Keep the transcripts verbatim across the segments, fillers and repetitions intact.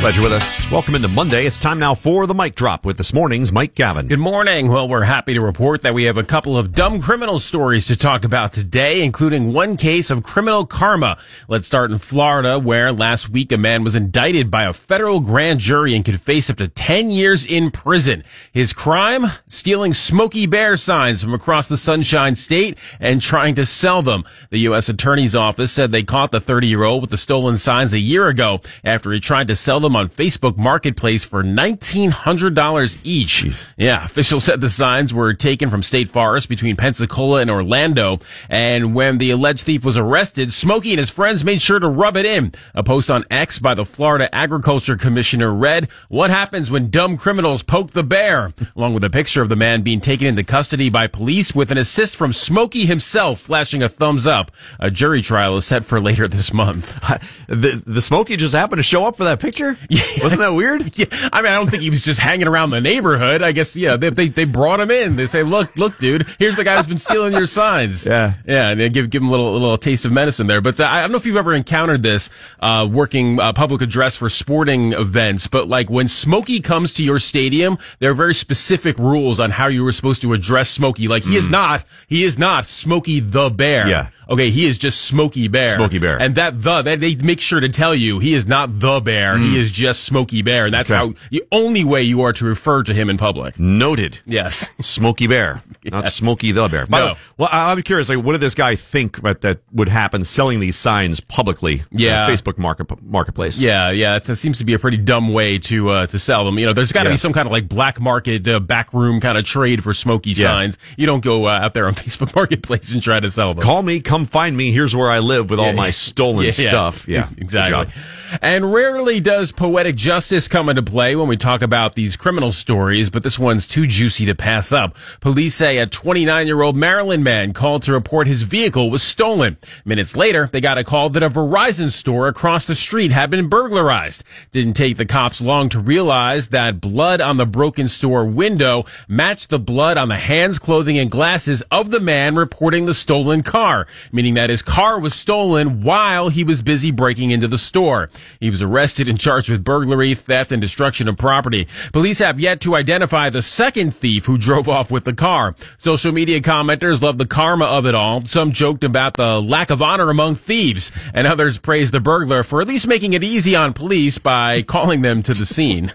Glad you're with us. Welcome into Monday. It's time now for the Mic Drop with this morning's Mike Gavin. Good morning. Well, we're happy to report that we have a couple of dumb criminal stories to talk about today, including one case of criminal karma. Let's start in Florida, where last week a man was indicted by a federal grand jury and could face up to ten years in prison. His crime? Stealing Smokey Bear signs from across the Sunshine State and trying to sell them. The U S Attorney's Office said they caught the thirty-year-old with the stolen signs a year ago after he tried to sell them on Facebook Marketplace for nineteen hundred dollars each. Jeez. Yeah, officials said the signs were taken from State Forest between Pensacola and Orlando, and when the alleged thief was arrested, Smokey and his friends made sure to rub it in. A post on X by the Florida Agriculture Commissioner read, "What happens when dumb criminals poke the bear?" along with a picture of the man being taken into custody by police with an assist from Smokey himself flashing a thumbs up. A jury trial is set for later this month. The, the Smokey just happened to show up for that picture? Yeah. Wasn't that weird? Yeah, I mean, I don't think he was just hanging around the neighborhood. I guess, yeah, they, they, they brought him in. They say, look, look, dude, here's the guy who's been stealing your signs. Yeah. Yeah, and they give, give him a little, a little taste of medicine there. But uh, I don't know if you've ever encountered this, uh, working uh, public address for sporting events, but like when Smokey comes to your stadium, there are very specific rules on how you were supposed to address Smokey. Like, he mm. is not, he is not Smokey the Bear. Yeah. Okay, he is just Smokey Bear. Smokey Bear. And that the, that they make sure to tell you he is not the bear. Mm. He is just Smokey Bear. And that's okay. how, the only way you are to refer to him in public. Noted. Yes. Smokey Bear, yes. Not Smokey the Bear. By no. the way, well, I'm curious, like, what did this guy think that, that would happen selling these signs publicly? Yeah. On Facebook market, marketplace. Yeah, yeah. It seems to be a pretty dumb way to, uh, to sell them. You know, there's got to yeah. be some kind of like black market, uh, backroom kind of trade for Smokey yeah. signs. You don't go uh, out there on Facebook Marketplace and try to sell them. Call me, come find me. Here's where I live with yeah, all my stolen yeah, stuff. Yeah, yeah exactly. And rarely does poetic justice come into play when we talk about these criminal stories, but this one's too juicy to pass up. Police say a twenty-nine-year-old Maryland man called to report his vehicle was stolen. Minutes later, they got a call that a Verizon store across the street had been burglarized. Didn't take the cops long to realize that blood on the broken store window matched the blood on the hands, clothing, and glasses of the man reporting the stolen car, meaning that his car was stolen while he was busy breaking into the store. He was arrested and charged with burglary, theft, and destruction of property. Police have yet to identify the second thief who drove off with the car. Social media commenters love the karma of it all. Some joked about the lack of honor among thieves, and others praised the burglar for at least making it easy on police by calling them to the scene.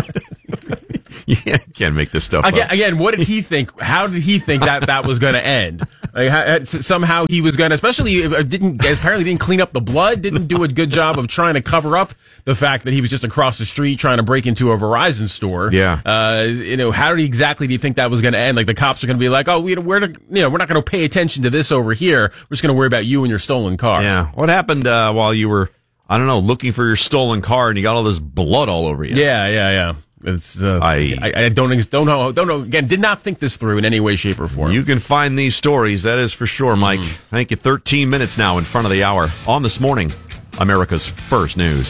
You can't make this stuff again, up. Again, what did he think? How did he think that that was going to end? Like, how, somehow he was going to, especially didn't apparently didn't clean up the blood, didn't do a good job of trying to cover up the fact that he was just across the street trying to break into a Verizon store. Yeah. Uh, you know, how did he exactly do you think that was going to end? Like the cops are going to be like, oh, we, we're, you know, we're not going to pay attention to this over here. We're just going to worry about you and your stolen car. Yeah. What happened uh, while you were, I don't know, looking for your stolen car and you got all this blood all over you? Yeah, yeah, yeah. It's uh, I, I I don't don't know don't know again did not think this through in any way, shape, or form. You can find these stories, that is for sure, Mike. Mm. Thank you. Thirteen minutes now in front of the hour on This Morning, America's First News.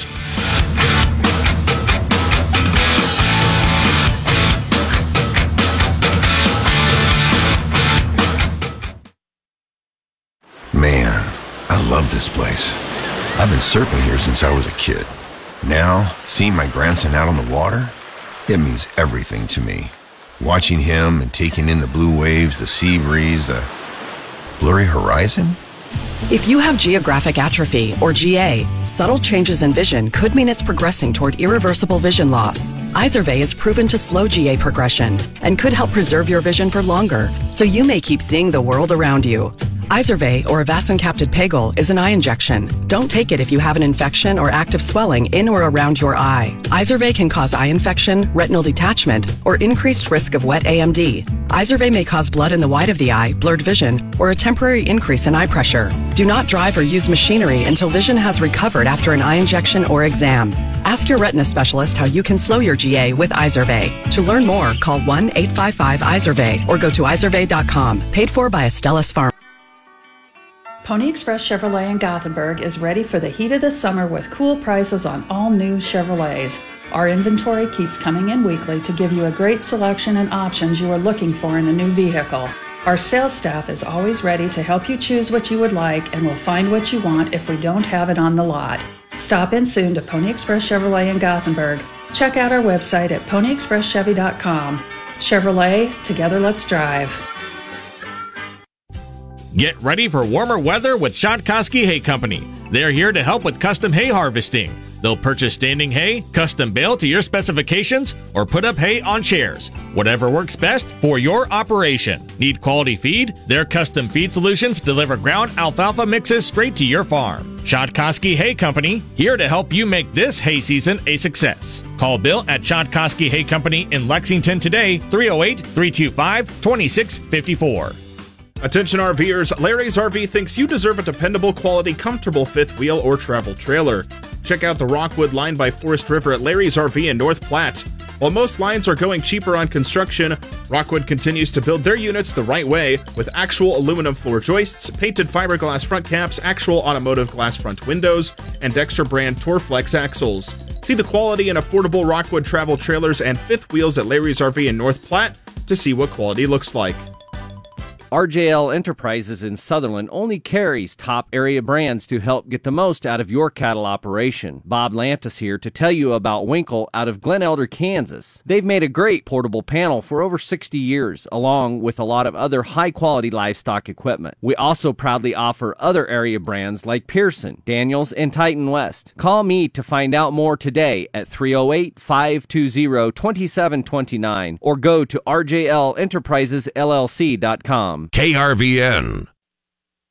Man, I love this place. I've been surfing here since I was a kid. Now, seeing my grandson out on the water, it means everything to me. Watching him and taking in the blue waves, the sea breeze, the blurry horizon. If you have geographic atrophy, or G A, subtle changes in vision could mean it's progressing toward irreversible vision loss. Izervay is proven to slow G A progression and could help preserve your vision for longer, so you may keep seeing the world around you. Izervay, or avacincaptad pegol, is an eye injection. Don't take it if you have an infection or active swelling in or around your eye. Izervay can cause eye infection, retinal detachment, or increased risk of wet A M D. Izervay may cause blood in the white of the eye, blurred vision, or a temporary increase in eye pressure. Do not drive or use machinery until vision has recovered after an eye injection or exam. Ask your retina specialist how you can slow your G A with Izervay. To learn more, call one eight five five Izervay or go to izervay dot com. Paid for by Astellas Pharma. Pony Express Chevrolet in Gothenburg is ready for the heat of the summer with cool prices on all new Chevrolets. Our inventory keeps coming in weekly to give you a great selection and options you are looking for in a new vehicle. Our sales staff is always ready to help you choose what you would like and will find what you want if we don't have it on the lot. Stop in soon to Pony Express Chevrolet in Gothenburg. Check out our website at pony express chevy dot com. Chevrolet, together let's drive. Get ready for warmer weather with Shotkoski Hay Company. They're here to help with custom hay harvesting. They'll purchase standing hay, custom bale to your specifications, or put up hay on chairs. Whatever works best for your operation. Need quality feed? Their custom feed solutions deliver ground alfalfa mixes straight to your farm. Shotkoski Hay Company, here to help you make this hay season a success. Call Bill at Shotkoski Hay Company in Lexington today, three oh eight, three two five, two six five four. Attention RVers, Larry's R V thinks you deserve a dependable, quality, comfortable fifth wheel or travel trailer. Check out the Rockwood line by Forest River at Larry's R V in North Platte. While most lines are going cheaper on construction, Rockwood continues to build their units the right way with actual aluminum floor joists, painted fiberglass front caps, actual automotive glass front windows, and Dexter brand Torflex axles. See the quality and affordable Rockwood travel trailers and fifth wheels at Larry's R V in North Platte to see what quality looks like. R J L Enterprises in Sutherland only carries top area brands to help get the most out of your cattle operation. Bob Lantis here to tell you about Winkle out of Glen Elder, Kansas. They've made a great portable panel for over sixty years, along with a lot of other high-quality livestock equipment. We also proudly offer other area brands like Pearson, Daniels, and Titan West. Call me to find out more today at three oh eight, five two zero, two seven two nine or go to r j l enterprises l l c dot com. K R V N.